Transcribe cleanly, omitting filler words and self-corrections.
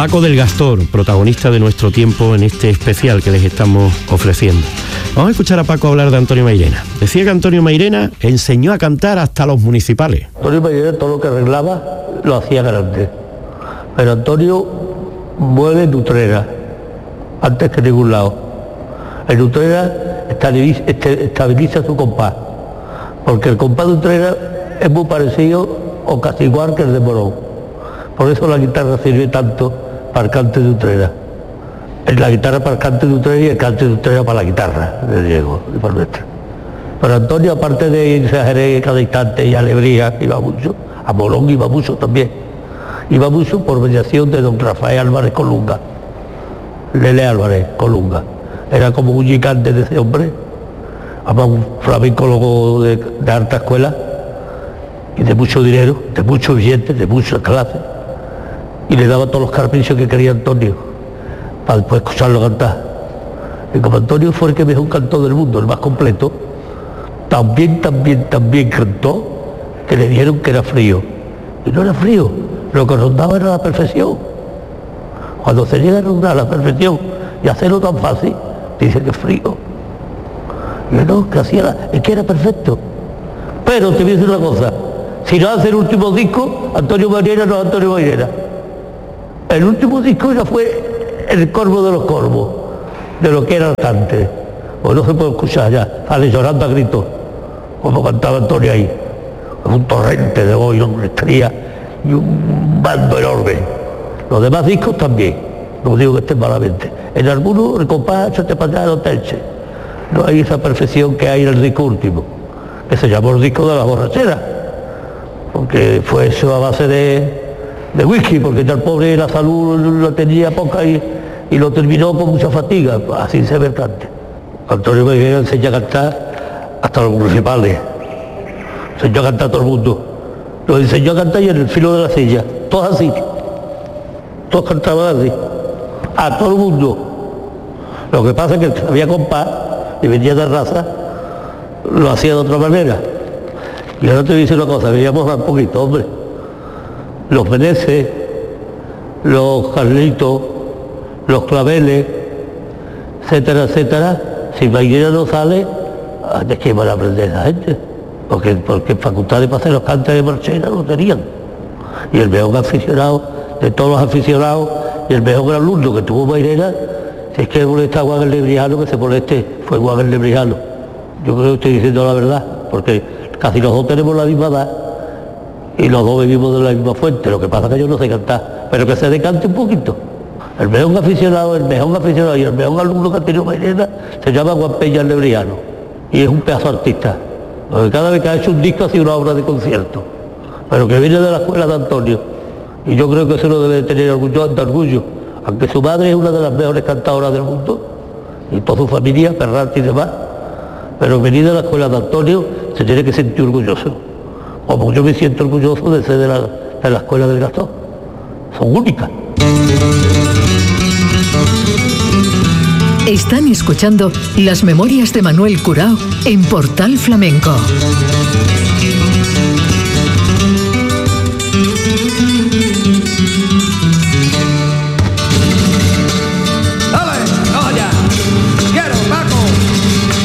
Paco del Gastor, protagonista de nuestro tiempo en este especial que les estamos ofreciendo. Vamos a escuchar a Paco hablar de Antonio Mairena. Decía que Antonio Mairena enseñó a cantar hasta a los municipales. Antonio Mairena todo lo que arreglaba lo hacía grande. Pero Antonio mueve en Utrera, antes que en ningún lado. En Utrera estabiliza su compás, porque el compás de Utrera es muy parecido o casi igual que el de Morón. Por eso la guitarra sirve tanto para el cante de Utrera. La guitarra para el cante de Utrera y el cante de Utrera para la guitarra de Diego y para nuestra. Pero Antonio, aparte de irse a Jerez cada instante y a Lebría, iba mucho, a Morón iba mucho también. Iba mucho por mediación de don Rafael Álvarez Colunga, Lele Álvarez Colunga. Era como un gigante de ese hombre, además un flamencólogo de alta escuela y de mucho dinero, de muchos billetes, de muchas clases. Y le daba todos los caprichos que quería Antonio, para después escucharlo cantar. Y como Antonio fue el que mejor cantó del mundo, el más completo, también cantó que le dijeron que era frío. Y no era frío, lo que rondaba era la perfección. Cuando se llega a rondar la perfección y hacerlo tan fácil, dice que es frío. Y no, que es que era perfecto. Pero te voy a decir una cosa, si no hace el último disco, Antonio Mairena no es Antonio Mairena. El último disco ya fue el corvo de los corvos, de lo que era el cante. Pues no se puede escuchar ya, sale llorando a gritos, como cantaba Antonio ahí. Un torrente de voz y una estría y un bando enorme. Los demás discos también, no digo que estén malamente. En algunos el compás échate para allá, no te eche. No hay esa perfección que hay en el disco último, que se llamó el disco de la borrachera, porque fue eso a base de whisky, porque ya el pobre la salud la tenía poca y lo terminó con mucha fatiga, así se ve el cante. Antonio Mairena enseña a cantar hasta los municipales, enseñó a cantar a todo el mundo, lo enseñó a cantar y en el filo de la silla, todos así, todos cantaban así, a todo el mundo. Lo que pasa es que había compás y venía de raza, lo hacía de otra manera. Y ahora te voy a decir una cosa, veíamos un poquito, hombre. Los Meneses, los Carlitos, los Claveles, etcétera, etcétera, si Mairena no sale, ¿de qué van a aprender esa gente? Porque facultades para hacer los cantes de marchena no tenían. Y el mejor aficionado, de todos los aficionados, y el mejor alumno que tuvo Mairena, si es que molesta a Juan el Lebrijano, que se moleste, fue Juan el Lebrijano. Yo creo que estoy diciendo la verdad, porque casi los dos tenemos la misma edad, y los dos vivimos de la misma fuente. Lo que pasa es que yo no sé cantar, pero que se decante un poquito. El mejor aficionado y el mejor alumno que ha tenido Mairena se llama Juan Peña el Lebrijano, y es un pedazo artista, porque cada vez que ha hecho un disco ha sido una obra de concierto, pero que viene de la escuela de Antonio, y yo creo que eso lo debe tener orgullo, aunque su madre es una de las mejores cantadoras del mundo, y toda su familia, Ferrante y demás, pero venir de la escuela de Antonio se tiene que sentir orgulloso, como yo me siento orgulloso de ser de la escuela del Gastón. Son únicas. Están escuchando Las Memorias de Manuel Curao en Portal Flamenco.